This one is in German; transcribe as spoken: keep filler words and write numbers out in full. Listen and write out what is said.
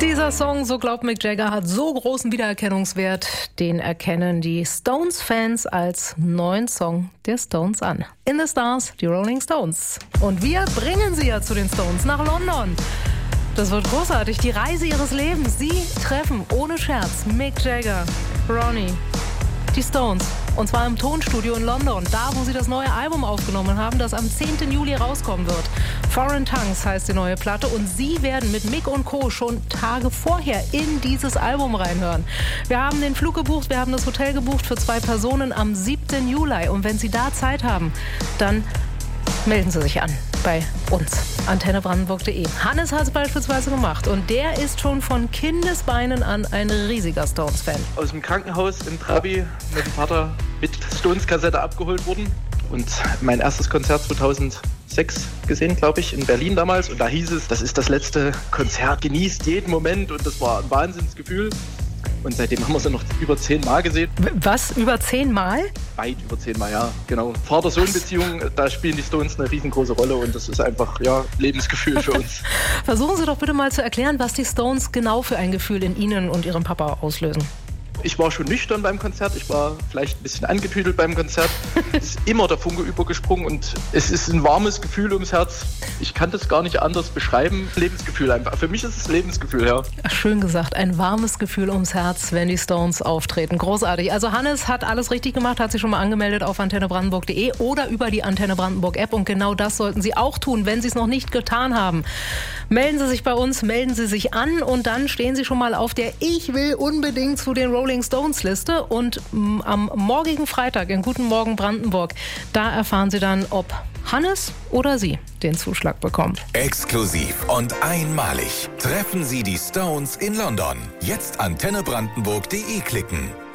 Dieser Song, so glaubt Mick Jagger, hat so großen Wiedererkennungswert, den erkennen die Stones-Fans als neuen Song der Stones an. In the Stars, die Rolling Stones. Und wir bringen sie ja zu den Stones nach London. Das wird großartig, die Reise ihres Lebens. Sie treffen, ohne Scherz, Mick Jagger, Ronnie, die Stones. Und zwar im Tonstudio in London, da wo sie das neue Album aufgenommen haben, das am zehnten Juli rauskommen wird. Foreign Tongues heißt die neue Platte und sie werden mit Mick und Co. schon Tage vorher in dieses Album reinhören. Wir haben den Flug gebucht, wir haben das Hotel gebucht für zwei Personen am siebten Juli. Und wenn Sie da Zeit haben, dann melden Sie sich an bei uns, antenne brandenburg punkt de. Hannes hat es beispielsweise gemacht und der ist schon von Kindesbeinen an ein riesiger Stones-Fan. Aus dem Krankenhaus im Trabi mit dem Vater mit Stones-Kassette abgeholt worden und mein erstes Konzert zweitausendsechs gesehen, glaube ich, in Berlin damals. Und da hieß es, das ist das letzte Konzert, genießt jeden Moment, und das war ein Wahnsinnsgefühl. Und seitdem haben wir sie noch über zehn Mal gesehen. Was? Über zehn Mal? Weit über zehn Mal, ja. Genau. Vater-Sohn-Beziehung, da spielen die Stones eine riesengroße Rolle und das ist einfach, ja, Lebensgefühl für uns. Versuchen Sie doch bitte mal zu erklären, was die Stones genau für ein Gefühl in Ihnen und Ihrem Papa auslösen. Ich war schon nüchtern beim Konzert, ich war vielleicht ein bisschen angetüdelt beim Konzert. Es ist immer der Funke übergesprungen und es ist ein warmes Gefühl ums Herz. Ich kann das gar nicht anders beschreiben. Lebensgefühl einfach. Für mich ist es Lebensgefühl, ja. Schön gesagt, ein warmes Gefühl ums Herz, wenn die Stones auftreten. Großartig. Also Hannes hat alles richtig gemacht, hat sich schon mal angemeldet auf antenne brandenburg punkt de oder über die Antenne Brandenburg App. Und genau das sollten Sie auch tun, wenn Sie es noch nicht getan haben. Melden Sie sich bei uns, melden Sie sich an und dann stehen Sie schon mal auf der Ich will unbedingt zu den Rolling Stones Liste. Und m, am morgigen Freitag in Guten Morgen Brandenburg, da erfahren Sie dann, ob Hannes oder Sie den Zuschlag bekommt. Exklusiv und einmalig treffen Sie die Stones in London. Jetzt antenne brandenburg punkt de klicken.